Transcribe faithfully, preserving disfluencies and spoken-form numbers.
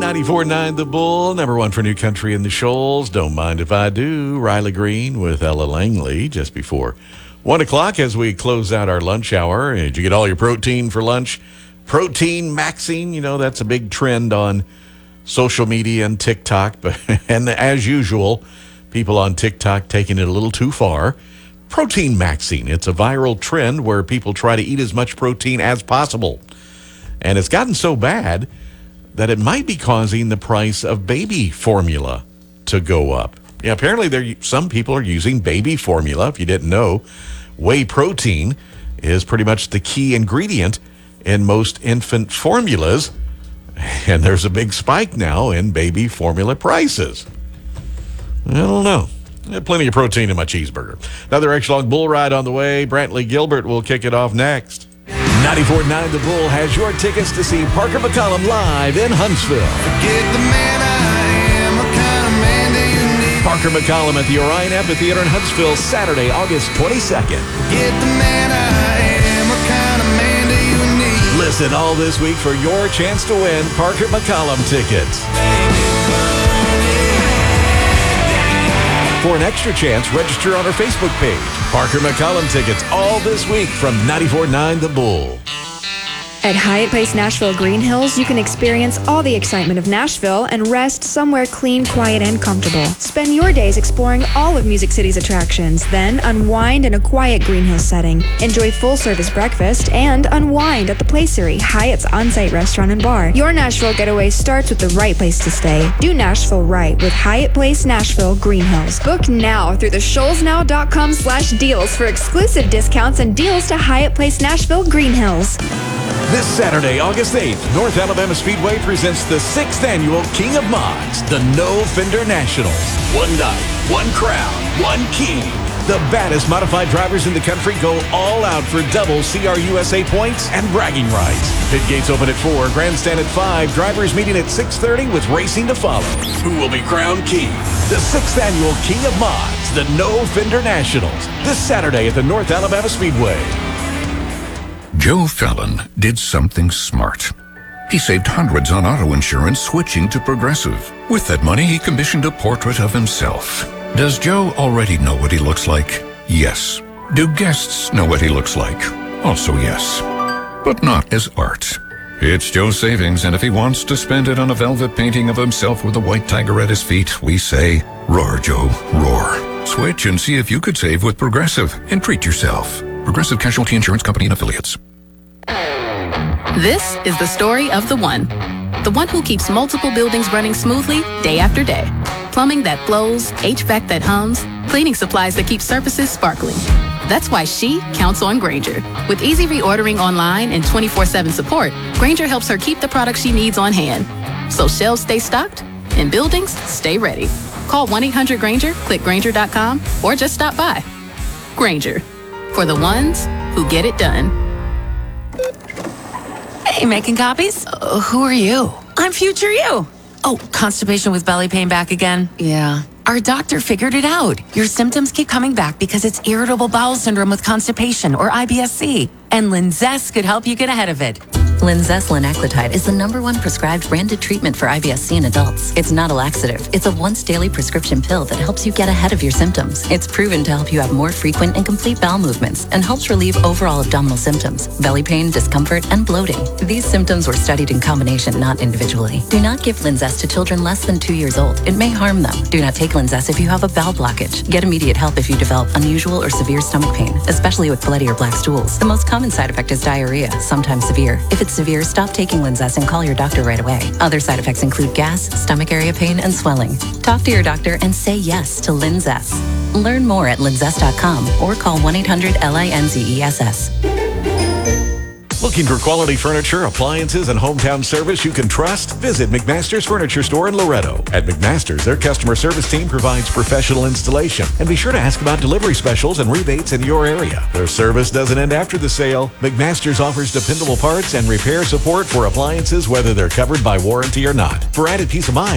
ninety-four point nine The Bull, number one for New Country in the Shoals. Don't mind if I do. Riley Green with Ella Langley just before one o'clock as we close out our lunch hour. Did you get all your protein for lunch? Protein maxing, you know, that's a big trend on social media and TikTok. But and as usual, people on TikTok taking it a little too far. Protein maxing. It's a viral trend where people try to eat as much protein as possible. And it's gotten so bad that it might be causing the price of baby formula to go up. Yeah, apparently there some people are using baby formula. If you didn't know, whey protein is pretty much the key ingredient in most infant formulas. And there's a big spike now in baby formula prices. I don't know. I have plenty of protein in my cheeseburger. Another extra-long bull ride on the way. Brantley Gilbert will kick it off next. ninety-four point nine The Bull has your tickets to see Parker McCollum live in Huntsville. Forget the man I am, what kind of man do you need? Parker McCollum at the Orion Amphitheater in Huntsville, Saturday, August twenty-second. Forget the man I am, what kind of man do you need? Listen all this week for your chance to win Parker McCollum tickets. For an extra chance, register on our Facebook page. Parker McCollum tickets all this week from ninety-four point nine The Bull. At Hyatt Place Nashville Green Hills, you can experience all the excitement of Nashville and rest somewhere clean, quiet, and comfortable. Spend your days exploring all of Music City's attractions, then unwind in a quiet Green Hills setting. Enjoy full-service breakfast and unwind at the Placery, Hyatt's on-site restaurant and bar. Your Nashville getaway starts with the right place to stay. Do Nashville right with Hyatt Place Nashville Green Hills. Book now through the shoals now dot com slash deals for exclusive discounts and deals to Hyatt Place Nashville Green Hills. This Saturday, August eighth, North Alabama Speedway presents the sixth annual King of Mods, the No Fender Nationals. One night, one crowd, one king. The baddest modified drivers in the country go all out for double C R U S A points and bragging rights. Pit gates open at four, grandstand at five, drivers meeting at six thirty with racing to follow. Who will be crowned king? The sixth annual King of Mods, the No Fender Nationals. This Saturday at the North Alabama Speedway. Joe Fallon did something smart. He saved hundreds on auto insurance switching to Progressive. With that money, he commissioned a portrait of himself. Does Joe already know what he looks like? Yes. Do guests know what he looks like? Also yes. But not as art. It's Joe's savings, and if he wants to spend it on a velvet painting of himself with a white tiger at his feet, we say, roar, Joe, roar. Switch and see if you could save with Progressive and treat yourself. Progressive Casualty Insurance Company and Affiliates. This is the story of the one. The one who keeps multiple buildings running smoothly day after day. Plumbing that flows, H V A C that hums, cleaning supplies that keep surfaces sparkling. That's why she counts on Grainger. With easy reordering online and twenty-four seven support, Grainger helps her keep the products she needs on hand. So shelves stay stocked and buildings stay ready. Call one eight hundred Grainger, click Grainger dot com, or just stop by. Grainger, for the ones who get it done. Hey, making copies? Uh, who are you? I'm future you. Oh, constipation with belly pain back again? Yeah. Our doctor figured it out. Your symptoms keep coming back because it's irritable bowel syndrome with constipation, or I B S C. And Linzess could help you get ahead of it. Linzess linaclotide is the number one prescribed branded treatment for I B S C in adults. It's not a laxative. It's a once daily prescription pill that helps you get ahead of your symptoms. It's proven to help you have more frequent and complete bowel movements and helps relieve overall abdominal symptoms, belly pain, discomfort, and bloating. These symptoms were studied in combination, not individually. Do not give Linzess to children less than two years old. It may harm them. Do not take Linzess if you have a bowel blockage. Get immediate help if you develop unusual or severe stomach pain, especially with bloody or black stools. The most common side effect is diarrhea, sometimes severe. If it's severe, stop taking Linzess and call your doctor right away. Other side effects include gas, stomach area pain, and swelling. Talk to your doctor and say yes to Linzess. Learn more at linzess dot com or call one eight hundred L I N Z E S S. Looking for quality furniture, appliances, and hometown service you can trust? Visit McMaster's Furniture Store in Loretto. At McMaster's, their customer service team provides professional installation. And be sure to ask about delivery specials and rebates in your area. Their service doesn't end after the sale. McMaster's offers dependable parts and repair support for appliances, whether they're covered by warranty or not. For added peace of mind,